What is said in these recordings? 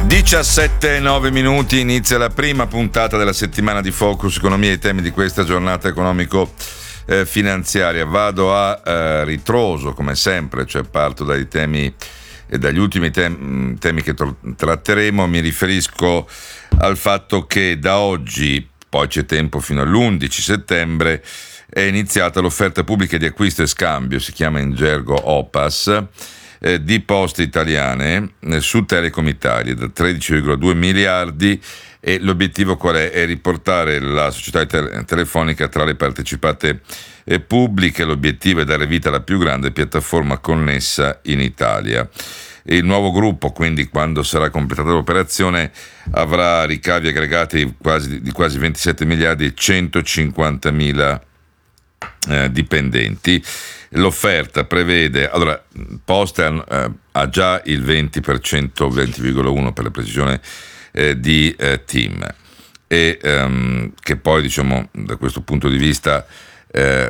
17:09 minuti, inizia la prima puntata della settimana di Focus Economia e i temi di questa giornata economico-finanziaria. Vado a ritroso come sempre, cioè parto dai temi e dagli ultimi temi che tratteremo. Mi riferisco al fatto che da oggi, poi c'è tempo fino all'11 settembre, è iniziata l'offerta pubblica di acquisto e scambio, si chiama in gergo OPAS, di Poste Italiane su Telecom Italia da 13,2 miliardi, e l'obiettivo qual è? È riportare la società telefonica tra le partecipate pubbliche. L'obiettivo è dare vita alla più grande piattaforma connessa in Italia. Il nuovo gruppo, quindi, quando sarà completata l'operazione, avrà ricavi aggregati di quasi 27 miliardi e 150 mila dipendenti. L'offerta prevede, allora, Poste ha già il 20%, 20,1 per la precisione, di team, e che poi, diciamo, da questo punto di vista è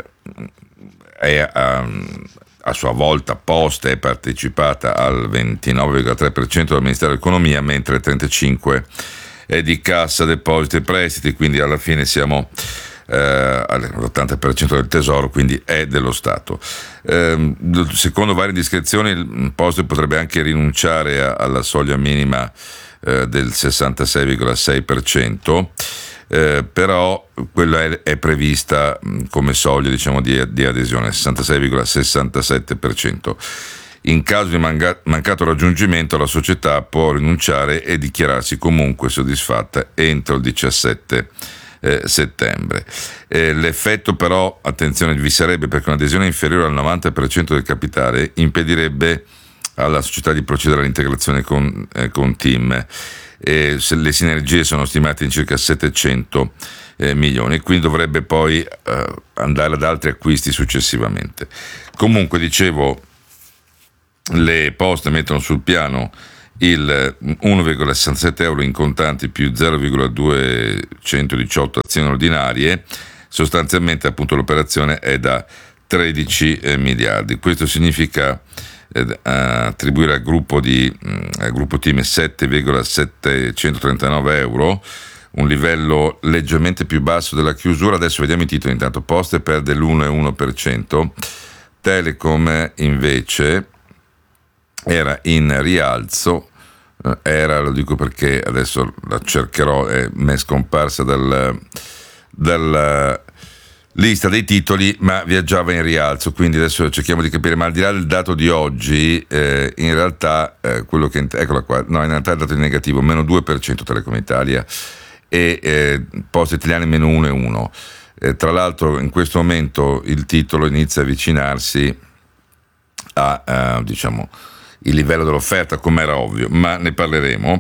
a sua volta Poste è partecipata al 29,3% del Ministero dell'Economia, mentre il 35% è di Cassa Depositi e Prestiti, quindi alla fine siamo all'80% del Tesoro, quindi è dello Stato. Secondo varie indiscrezioni, il Poste potrebbe anche rinunciare alla soglia minima del 66,6%, però quella è prevista come soglia, diciamo, di adesione, 66,67%. In caso di mancato raggiungimento, la società può rinunciare e dichiararsi comunque soddisfatta entro il 17 settembre. L'effetto, però, attenzione, vi sarebbe, perché un'adesione inferiore al 90% del capitale impedirebbe alla società di procedere all'integrazione con TIM. Le sinergie sono stimate in circa 700 milioni, quindi dovrebbe poi andare ad altri acquisti successivamente. Comunque, dicevo, le Poste mettono sul piano il 1,67 euro in contanti più 0,218 azioni ordinarie. Sostanzialmente, appunto, l'operazione è da 13 miliardi. Questo significa attribuire al gruppo TIM 7,739 euro, un livello leggermente più basso della chiusura. Adesso vediamo i titoli. Intanto Poste perde l'1,1%, Telecom invece era in rialzo, lo dico perché adesso la cercherò, mi è scomparsa dalla lista dei titoli, ma viaggiava in rialzo, quindi adesso cerchiamo di capire. Ma al di là del dato di oggi, in realtà quello che, eccola qua, no, in realtà il dato è negativo, meno 2% Telecom Italia e Poste Italiane meno 1,1. Tra l'altro, in questo momento il titolo inizia a avvicinarsi a diciamo il livello dell'offerta, come era ovvio, ma ne parleremo.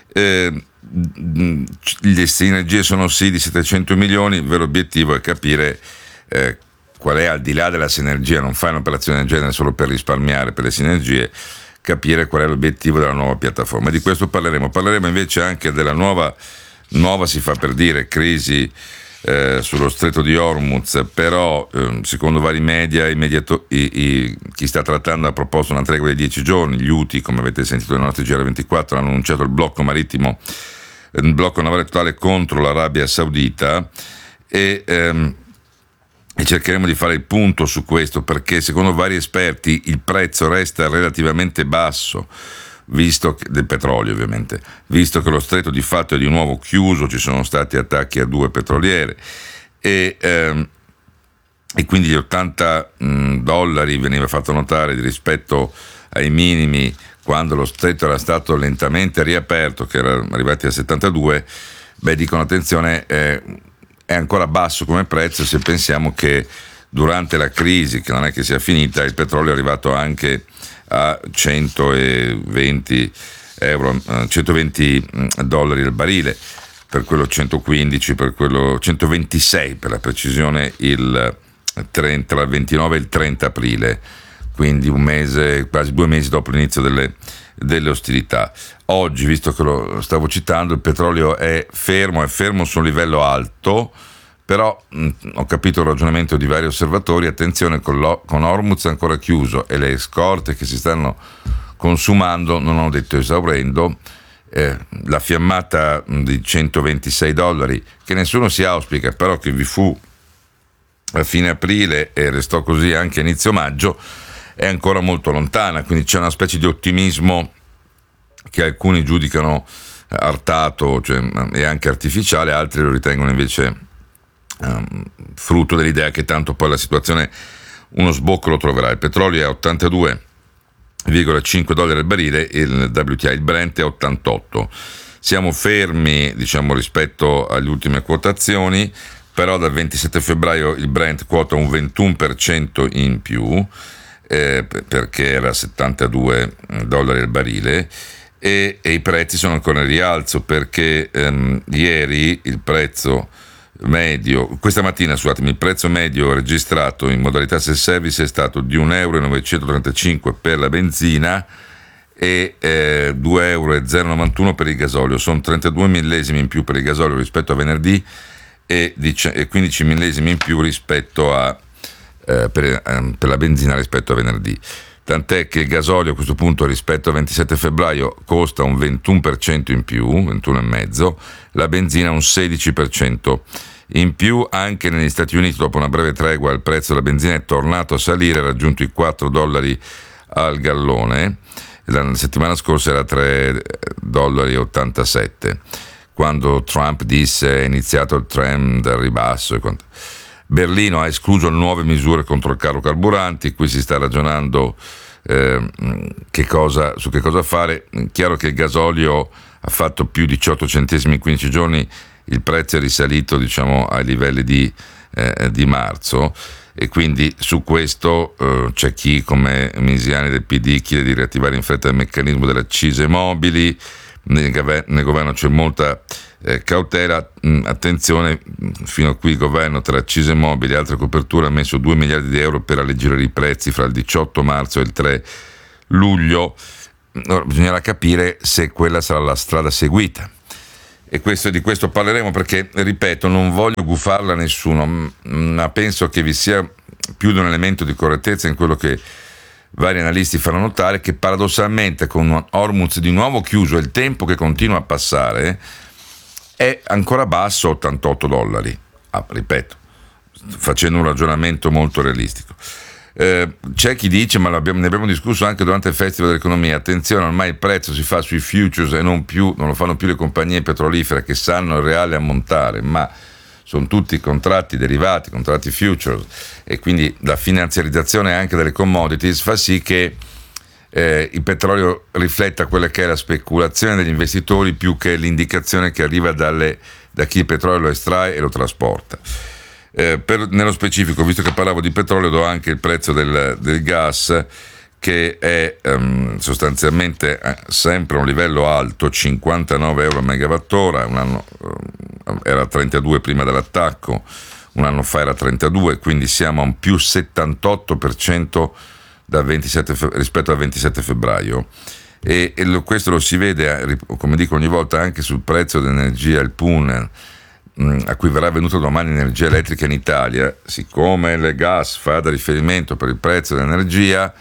Le sinergie sono sì di 700 milioni, il vero obiettivo è capire qual è, al di là della sinergia. Non fai un'operazione del genere solo per risparmiare per le sinergie, capire qual è l'obiettivo della nuova piattaforma. Di questo parleremo invece anche della nuova si fa per dire crisi sullo stretto di Hormuz, però secondo vari media chi sta trattando ha proposto una tregua di 10 giorni. Gli Houthi, come avete sentito nei nostri GR24, hanno annunciato il blocco marittimo, il blocco navale totale contro l'Arabia Saudita, e cercheremo di fare il punto su questo, perché secondo vari esperti il prezzo resta relativamente basso, del petrolio ovviamente, visto che lo stretto di fatto è di nuovo chiuso. Ci sono stati attacchi a 2 petroliere e quindi gli $80 veniva fatto notare rispetto ai minimi quando lo stretto era stato lentamente riaperto, che era arrivati a 72. Dicono attenzione, è ancora basso come prezzo se pensiamo che durante la crisi, che non è che sia finita, il petrolio è arrivato anche a 120 dollari al barile, per quello 115, per quello 126 per la precisione, tra il 29 e il 30 aprile, quindi un mese, quasi 2 mesi dopo l'inizio delle ostilità. Oggi, visto che lo stavo citando, il petrolio è fermo su un livello alto, però ho capito il ragionamento di vari osservatori. Attenzione, con Hormuz ancora chiuso e le scorte che si stanno consumando, non ho detto esaurendo, la fiammata di $126, che nessuno si auspica, però che vi fu a fine aprile e restò così anche a inizio maggio, è ancora molto lontana, quindi c'è una specie di ottimismo che alcuni giudicano artato, cioè, e anche artificiale, altri lo ritengono invece frutto dell'idea che tanto poi la situazione uno sbocco lo troverà. Il petrolio è a $82,5 al barile, il WTI, il Brent è 88. Siamo fermi, diciamo, rispetto alle ultime quotazioni, però dal 27 febbraio il Brent quota un 21% in più, perché era a $72 al barile, e i prezzi sono ancora in rialzo, perché ieri il prezzo medio, questa mattina scusatemi, il prezzo medio registrato in modalità self-service è stato di €1,935 per la benzina e €2,091 per il gasolio. Sono 32 millesimi in più per il gasolio rispetto a venerdì e 15 millesimi in più rispetto a per la benzina rispetto a venerdì. Tant'è che il gasolio a questo punto rispetto al 27 febbraio costa un 21% in più, 21,5%, la benzina un 16% in più. Anche negli Stati Uniti, dopo una breve tregua, il prezzo della benzina è tornato a salire, ha raggiunto i $4 al gallone. La settimana scorsa era $3,87, quando Trump disse è iniziato il trend al ribasso. Berlino ha escluso nuove misure contro il caro carburanti, qui si sta ragionando su che cosa fare. Chiaro che il gasolio ha fatto più 18 centesimi in 15 giorni, il prezzo è risalito, diciamo, ai livelli di marzo, e quindi su questo c'è chi, come Misiani del PD, chiede di riattivare in fretta il meccanismo delle accise mobili. Nel governo c'è molta cautela. Attenzione, fino a qui il governo, tra accise mobili e altre coperture, ha messo 2 miliardi di euro per alleggerire i prezzi fra il 18 marzo e il 3 luglio. Ora, bisognerà capire se quella sarà la strada seguita, e di questo parleremo, perché, ripeto, non voglio gufarla a nessuno, ma penso che vi sia più di un elemento di correttezza in quello che vari analisti fanno notare, che paradossalmente con Hormuz di nuovo chiuso e il tempo che continua a passare è ancora basso a $88, ripeto, facendo un ragionamento molto realistico. C'è chi dice, ma ne abbiamo discusso anche durante il Festival dell'Economia, attenzione, ormai il prezzo si fa sui futures e non lo fanno più le compagnie petrolifere, che sanno il reale ammontare, ma sono tutti contratti derivati, contratti futures, e quindi la finanziarizzazione anche delle commodities fa sì che il petrolio rifletta quella che è la speculazione degli investitori più che l'indicazione che arriva da chi il petrolio lo estrae e lo trasporta. Nello specifico, visto che parlavo di petrolio, do anche il prezzo del gas, che è sostanzialmente sempre a un livello alto, €59 a megawattora. Un anno era 32 prima dell'attacco, un anno fa era 32, quindi siamo a un più 78% rispetto al 27 febbraio. E questo lo si vede, come dico ogni volta, anche sul prezzo dell'energia, il PUN, a cui verrà venduta domani energia elettrica in Italia. Siccome il gas fa da riferimento per il prezzo dell'energia,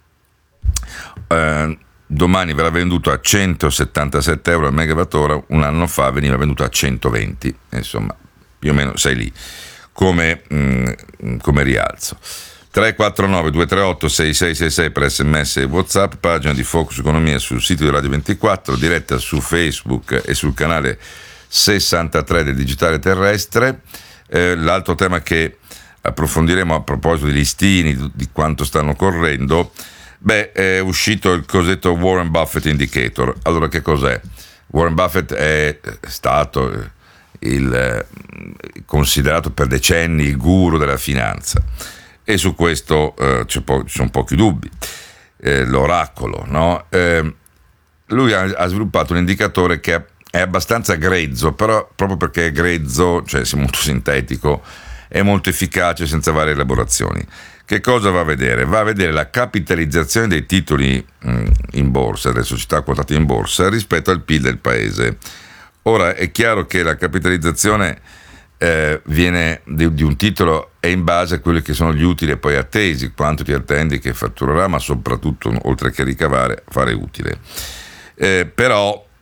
domani verrà venduto a €177 al megawattora, un anno fa veniva venduto a 120, insomma più o meno sei lì come rialzo. 349 238 6666 per SMS e WhatsApp, pagina di Focus Economia sul sito di Radio 24, diretta su Facebook e sul canale 63 del Digitale Terrestre. L'altro tema che approfondiremo a proposito di listini, di quanto stanno correndo, è uscito il cosiddetto Warren Buffett Indicator. Allora, che cos'è? Warren Buffett è stato considerato per decenni il guru della finanza, e su questo ci sono pochi dubbi, l'oracolo, no? Lui ha sviluppato un indicatore che è abbastanza grezzo, però proprio perché è grezzo, cioè è molto sintetico, è molto efficace senza varie elaborazioni. Che cosa va a vedere? Va a vedere la capitalizzazione dei titoli in borsa, delle società quotate in borsa, rispetto al PIL del paese. Ora, è chiaro che la capitalizzazione viene di un titolo è in base a quelli che sono gli utili poi attesi, quanto ti attendi che fatturerà, ma soprattutto, oltre che ricavare, fare utile. Però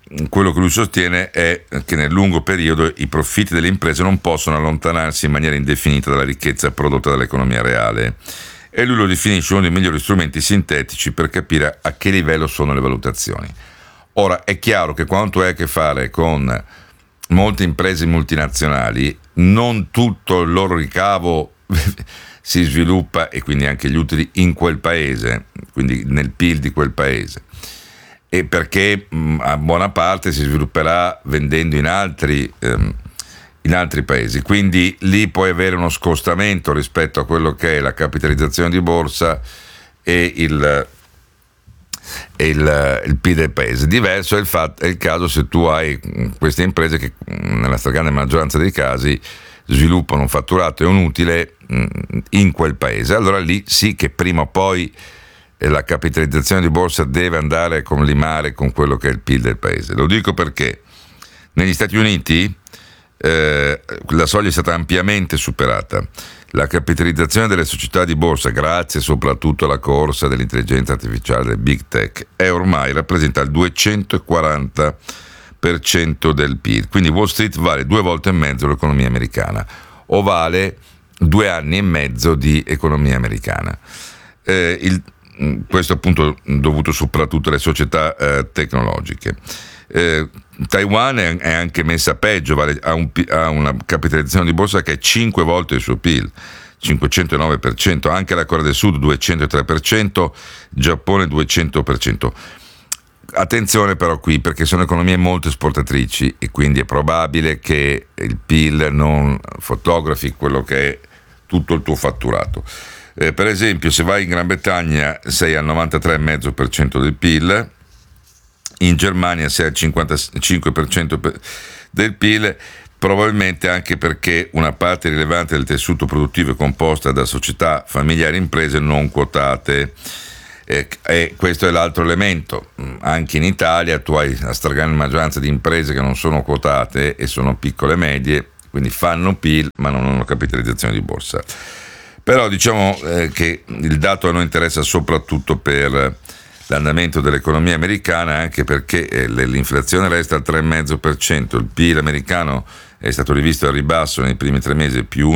quello che lui sostiene è che nel lungo periodo i profitti delle imprese non possono allontanarsi in maniera indefinita dalla ricchezza prodotta dall'economia reale, e lui lo definisce uno dei migliori strumenti sintetici per capire a che livello sono le valutazioni. Ora, è chiaro che quando tu hai a che fare con molte imprese multinazionali, non tutto il loro ricavo si sviluppa, e quindi anche gli utili, in quel paese, quindi nel PIL di quel paese, e perché a buona parte si svilupperà vendendo in altri paesi, quindi lì puoi avere uno scostamento rispetto a quello che è la capitalizzazione di borsa e il PIL del paese. Diverso è il caso se tu hai queste imprese che nella stragrande maggioranza dei casi sviluppano un fatturato e un utile in quel paese. Allora lì sì che prima o poi la capitalizzazione di borsa deve andare a collimare con quello che è il PIL del paese. Lo dico perché negli Stati Uniti la soglia è stata ampiamente superata. La capitalizzazione delle società di borsa, grazie soprattutto alla corsa dell'intelligenza artificiale, del big tech, è ormai rappresenta il 240% del PIL. Quindi Wall Street vale 2 volte e mezzo l'economia americana, o vale 2 anni e mezzo di economia americana. Questo appunto dovuto soprattutto alle società tecnologiche. Taiwan è anche messa peggio, ha una capitalizzazione di borsa che è 5 volte il suo PIL, 509%, anche la Corea del Sud 203%, Giappone 200%. Attenzione però qui, perché sono economie molto esportatrici e quindi è probabile che il PIL non fotografi quello che è tutto il tuo fatturato. Per esempio, se vai in Gran Bretagna sei al 93,5% del PIL, in Germania sei al 55% del PIL, probabilmente anche perché una parte rilevante del tessuto produttivo è composta da società familiari e imprese non quotate. E questo è l'altro elemento. Anche in Italia tu hai la stragrande maggioranza di imprese che non sono quotate e sono piccole e medie, quindi fanno PIL ma non hanno capitalizzazione di borsa. Però diciamo che il dato a noi interessa soprattutto per l'andamento dell'economia americana, anche perché l'inflazione resta al 3,5%, il PIL americano è stato rivisto al ribasso nei primi 3 mesi più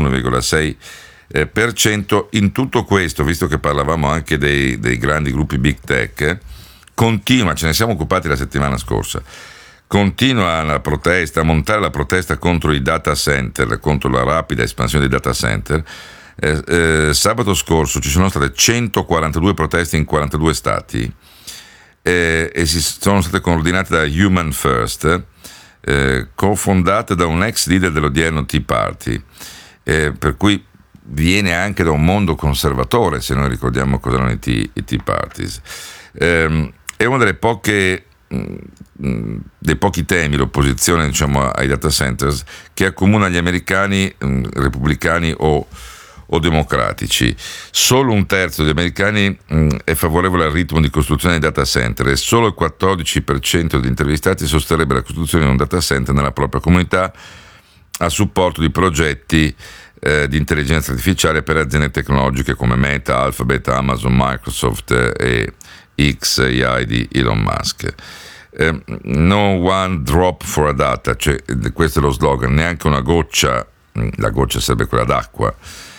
1,6%. In tutto questo, visto che parlavamo anche dei grandi gruppi big tech, continua, ce ne siamo occupati la settimana scorsa, continua a montare la protesta contro i data center, contro la rapida espansione dei data center. Sabato scorso ci sono state 142 proteste in 42 stati e sono state coordinate da Human First, cofondate da un ex leader dell'odierno Tea Party, per cui viene anche da un mondo conservatore, se noi ricordiamo cosa erano i Tea Parties. È una dei pochi temi, l'opposizione diciamo ai data centers, che accomuna gli americani repubblicani o democratici. Solo 1/3 degli americani è favorevole al ritmo di costruzione di data center e solo il 14% degli intervistati sosterrebbe la costruzione di un data center nella propria comunità a supporto di progetti di intelligenza artificiale per aziende tecnologiche come Meta, Alphabet, Amazon, Microsoft e XAI di Elon Musk. No one drop for a data, cioè questo è lo slogan, neanche una goccia, la goccia sarebbe quella d'acqua,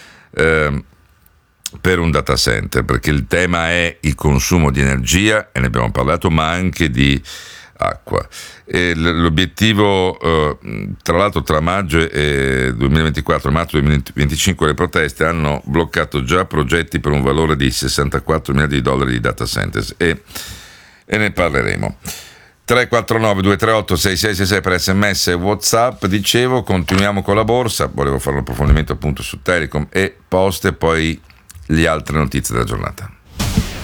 per un data center, perché il tema è il consumo di energia, e ne abbiamo parlato, ma anche di acqua. E l'obiettivo, tra l'altro, tra maggio 2024 e marzo 2025 le proteste hanno bloccato già progetti per un valore di 64 miliardi di dollari di data centers, e ne parleremo. 349-238-6666 per SMS e WhatsApp. Dicevo, continuiamo con la borsa. Volevo fare un approfondimento appunto su Telecom e Poste, poi le altre notizie della giornata.